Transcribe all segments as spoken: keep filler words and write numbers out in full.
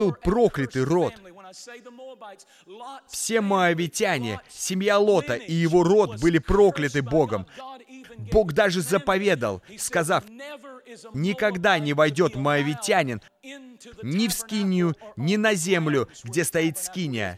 проклятый род. Все моавитяне, семья Лота и его род были прокляты Богом. Бог даже заповедал, сказав: «Никогда не войдет моавитянин ни в скинию, ни на землю, где стоит скиния».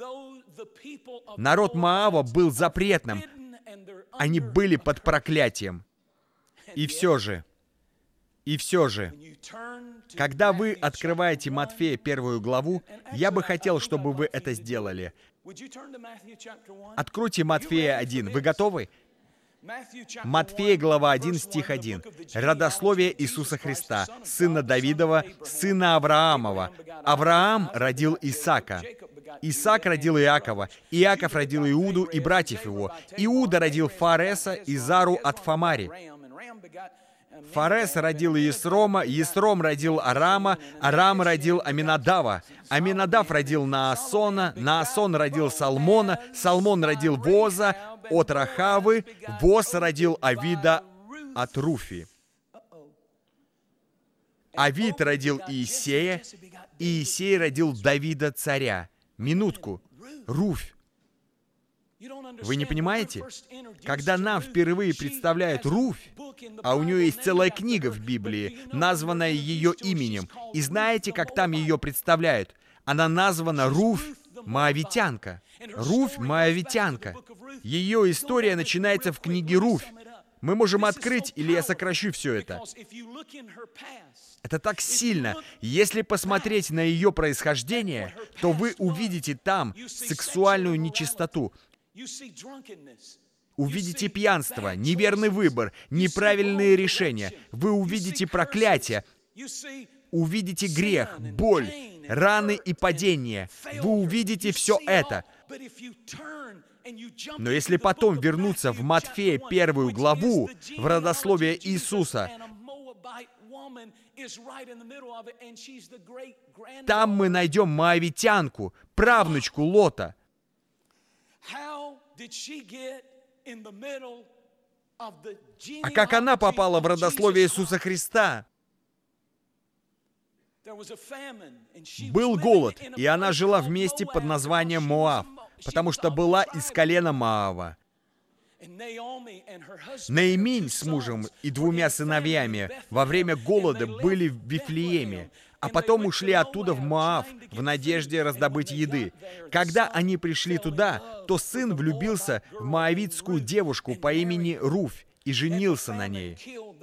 Народ Моава был запретным. Они были под проклятием. И все же, и все же, когда вы открываете Матфея первую главу, я бы хотел, чтобы вы это сделали. Откройте Матфея один. Вы готовы? Матфея, глава один, стих один. Родословие Иисуса Христа, сына Давидова, сына Авраамова. Авраам родил Исаака. Исаак родил Иакова. Иаков родил Иуду и братьев его. Иуда родил Фареса и Зару от Фамари. Фарес родил Есрома, Есром родил Арама, Арам родил Аминадава, Аминадав родил Наасона, Наасон родил Салмона, Салмон родил Воза от Рахавы, Воз родил Авида от Руфи. Авид родил Иисея, Иисей родил Давида царя. Минутку. Руфь. Вы не понимаете? Когда нам впервые представляют Руфь, а у нее есть целая книга в Библии, названная ее именем, и знаете, как там ее представляют? Она названа Руфь Моавитянка. Руфь Моавитянка. Ее история начинается в книге Руфь. Мы можем открыть, или я сокращу все это. Это так сильно. Если посмотреть на ее происхождение, то вы увидите там сексуальную нечистоту. Увидите пьянство, неверный выбор, неправильные решения. Вы увидите проклятие, увидите грех, боль, раны и падения. Вы увидите все это. Но если потом вернуться в Матфея первую главу, в родословие Иисуса, там мы найдем моавитянку, правнучку Лота. А как она попала в родословие Иисуса Христа? Был голод, и она жила в месте под названием Моав, потому что была из колена Моава. Наиминь с мужем и двумя сыновьями во время голода были в Вифлееме, а потом ушли оттуда в Моав в надежде раздобыть еды. Когда они пришли туда, то сын влюбился в моавитскую девушку по имени Руфь и женился на ней.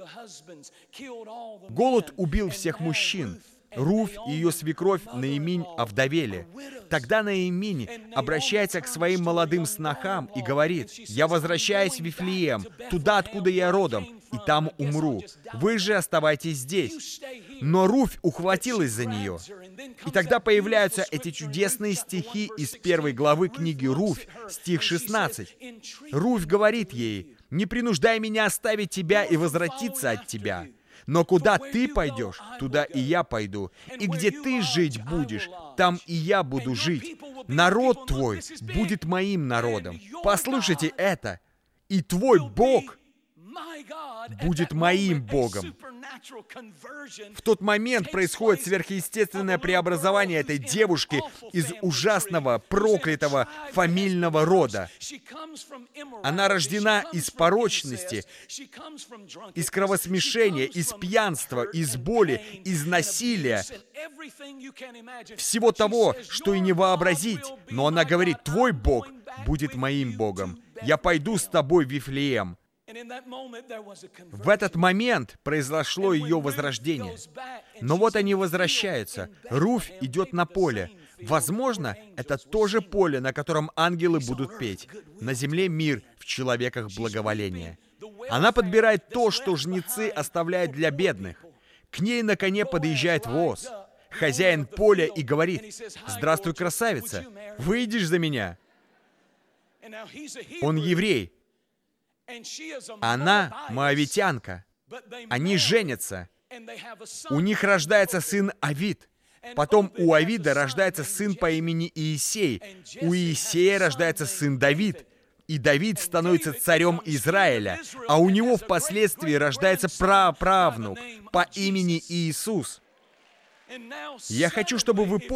Голод убил всех мужчин. Руфь и ее свекровь Наиминь овдовели. Тогда Наиминь обращается к своим молодым снохам и говорит: «Я возвращаюсь в Вифлеем, туда, откуда я родом, и там умру. Вы же оставайтесь здесь». Но Руфь ухватилась за нее. И тогда появляются эти чудесные стихи из первой главы книги Руфь, стих шестнадцать. Руфь говорит ей: «Не принуждай меня оставить тебя и возвратиться от тебя. Но куда ты пойдешь, туда и я пойду. И где ты жить будешь, там и я буду жить. Народ твой будет моим народом». Послушайте это. «И твой Бог будет моим Богом». В тот момент происходит сверхъестественное преобразование этой девушки из ужасного, проклятого фамильного рода. Она рождена из порочности, из кровосмешения, из пьянства, из боли, из насилия, всего того, что и не вообразить. Но она говорит: «Твой Бог будет моим Богом. Я пойду с тобой в Вифлеем». В этот момент произошло ее возрождение. Но вот они возвращаются. Руфь идет на поле. Возможно, это то же поле, на котором ангелы будут петь. На земле мир, в человеках благоволение. Она подбирает то, что жнецы оставляют для бедных. К ней на коне подъезжает воз. Хозяин поля и говорит: «Здравствуй, красавица, выйдешь за меня?» Он еврей. Она моавитянка. Они женятся. У них рождается сын Авид. Потом у Авида рождается сын по имени Иисей. У Иисея рождается сын Давид. И Давид становится царем Израиля. А у него впоследствии рождается праправнук по имени Иисус. Я хочу, чтобы вы поняли,